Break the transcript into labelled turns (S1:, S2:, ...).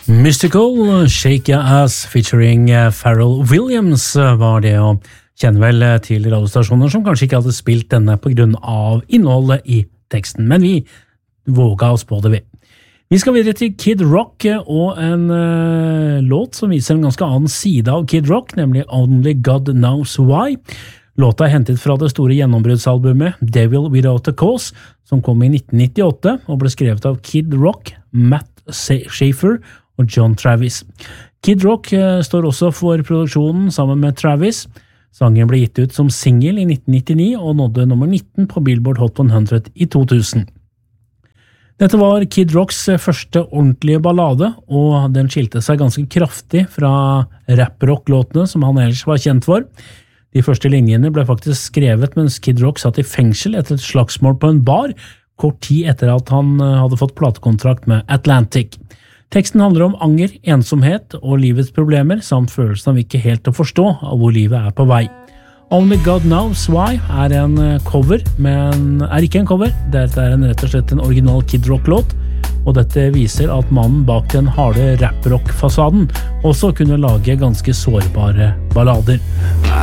S1: Mystical, Shake Your Ass featuring Pharrell Williams var det, og kjenner vel til radiostasjoner som kanskje ikke hadde spilt denne på grunn av innholdet i teksten, men vi våga oss på det ved. Vi skal videre til Kid Rock og en låt som viser en ganske annen side av Kid Rock, nemlig Only God Knows Why. Låta hentet fra det store gjennombruddsalbumet Devil Without a Cause, som kom i 1998 og ble skrevet av Kid Rock, Matt Schaefer og John Travis. Kid Rock står også for produksjonen sammen med Travis. Sangen ble gitt ut som single i 1999 og nådde nummer 19 på Billboard Hot 100 i 2000. Dette var Kid Rocks første ordentlige ballade, og den skilte seg ganske kraftig fra rap-rock-låtene som han ellers var kjent for. De første linjene ble faktisk skrevet mens Kid Rock satt i fengsel etter et slagsmål på en bar, kort tid etter at han hadde fått platekontrakt med Atlantic. Teksten handler om anger, ensomhet og livets problemer, samt følelsen av ikke helt å forstå av hvor livet er på vei. Only God Knows Why er en cover, men er ikke en cover. Dette er rett og slett en original Kid Rock-låt, og dette viser at mannen bak den harde rap-rock-fasaden også kunne lage ganske sårbare ballader.